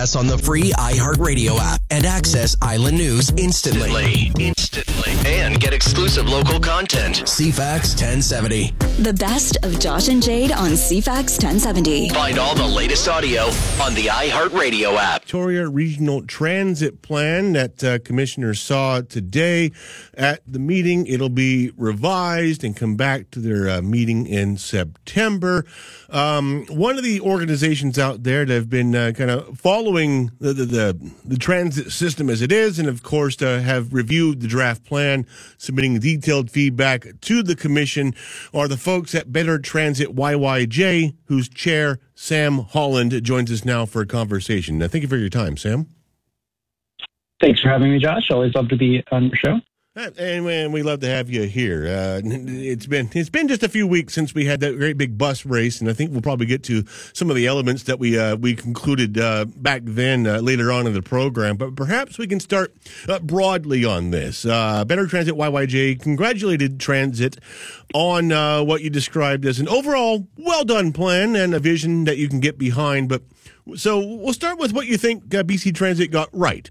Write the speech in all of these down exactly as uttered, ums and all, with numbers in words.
us on the free iHeartRadio app and access Island News instantly. Instantly. And get exclusive local content. C FAX ten seventy. The best of Josh and Jade on C FAX ten seventy. Find all the latest audio on the iHeartRadio app. Victoria Regional Transit Plan that uh, commissioners saw today at the meeting. It'll be revised and come back to their uh, meeting in September. Um, one of the organizations out there that have been uh, kind of following the, the, the, the transit system as it is, and of course uh, have reviewed the draft plan, submitting detailed feedback to the commission, are the folks at Better Transit Y Y J, whose chair, Sam Holland, joins us now for a conversation. Now, thank you for your time, Sam. Thanks for having me, Josh. Always love to be on your show. And, and we love to have you here. Uh, it's been it's been just a few weeks since we had that great big bus race, and I think we'll probably get to some of the elements that we uh, we concluded uh, back then uh, later on in the program. But perhaps we can start uh, broadly on this. Uh, Better Transit Y Y J congratulated Transit on uh, what you described as an overall well done plan and a vision that you can get behind. But so we'll start with what you think uh, B C Transit got right.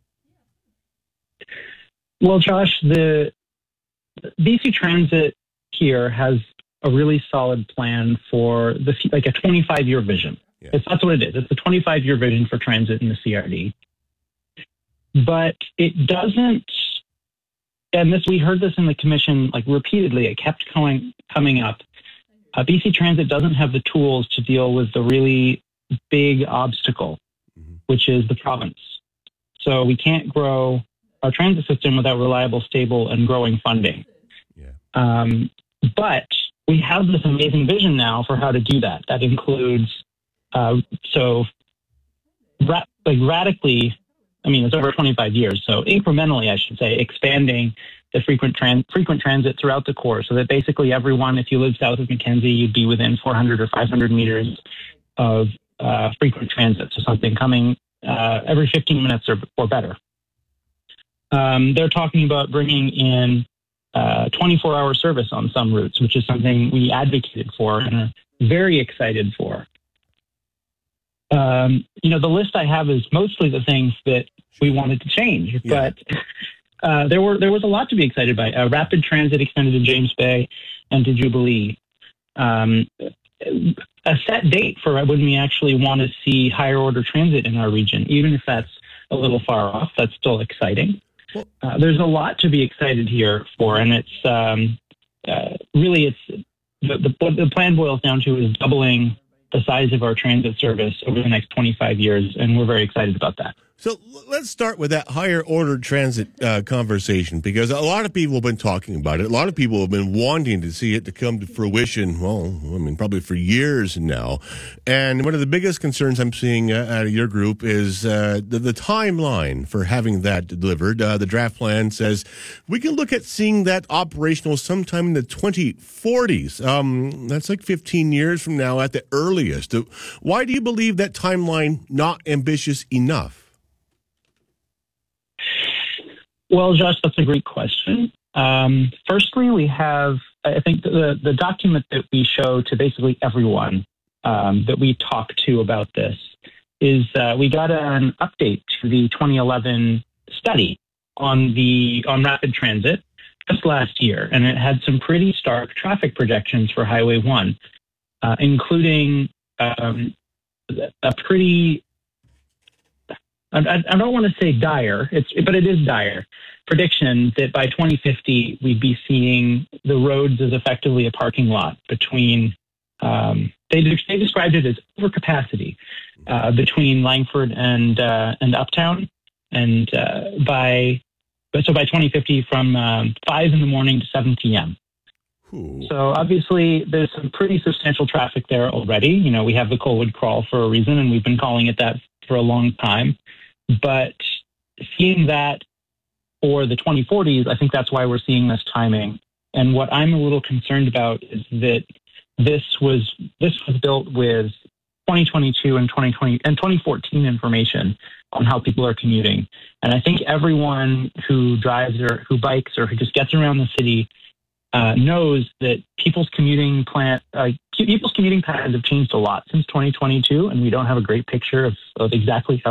Well, Josh, the B C Transit here has a really solid plan for the like a twenty-five year vision. Yeah. It's, that's what it is. It's a twenty-five year vision for transit in the C R D. But it doesn't, and this we heard this in the commission like repeatedly. It kept going, coming up. Uh, B C Transit doesn't have the tools to deal with the really big obstacle, mm-hmm. which is the province. So we can't grow our transit system without reliable, stable, and growing funding. Yeah. Um, but we have this amazing vision now for how to do that. That includes, uh, so ra- like radically, I mean, it's over twenty-five years, so incrementally, I should say, expanding the frequent, trans- frequent transit throughout the core so that basically everyone, if you live south of Mackenzie, you'd be within four hundred or five hundred meters of uh, frequent transit, so something coming uh, every fifteen minutes or, or better. Um, they're talking about bringing in uh, twenty-four hour service on some routes, which is something we advocated for and are very excited for. Um, you know, the list I have is mostly the things that we wanted to change, yeah. but uh, there were there was a lot to be excited by. Uh, rapid transit extended to James Bay and to Jubilee. Um, a set date for when we actually want to see higher order transit in our region, even if that's a little far off, that's still exciting. Uh, there's a lot to be excited here for, and it's um, uh, really it's the, the what the plan boils down to is doubling the size of our transit service over the next twenty-five years, and we're very excited about that. So let's start with that higher order transit uh, conversation, because a lot of people have been talking about it. A lot of people have been wanting to see it to come to fruition, well, I mean, probably for years now. And one of the biggest concerns I'm seeing uh, out of your group is uh, the, the timeline for having that delivered. Uh, the draft plan says we can look at seeing that operational sometime in the twenty forties. Um, that's like fifteen years from now at the earliest. Why do you believe that timeline not ambitious enough? Well, Josh, that's a great question. Um, firstly, we have, I think, the, the document that we show to basically everyone um, that we talk to about this is uh, we got an update to the twenty eleven study on the on rapid transit just last year, and it had some pretty stark traffic projections for Highway one, uh, including um, a pretty I, I don't want to say dire, it's, but it is dire, prediction that by twenty fifty, we'd be seeing the roads as effectively a parking lot between, um, they, they described it as overcapacity uh, between Langford and uh, and Uptown. And uh, by, so by twenty fifty, from um, five in the morning to seven p.m. Ooh. So obviously there's some pretty substantial traffic there already. You know, we have the Colwood Crawl for a reason, and we've been calling it that for a long time. But seeing that for the twenty forties, I think that's why we're seeing this timing. And what I'm a little concerned about is that this was this was built with twenty twenty-two and twenty twenty and twenty fourteen information on how people are commuting. And I think everyone who drives or who bikes or who just gets around the city uh, knows that people's commuting plan, uh, people's commuting patterns have changed a lot since twenty twenty-two, and we don't have a great picture of, of exactly how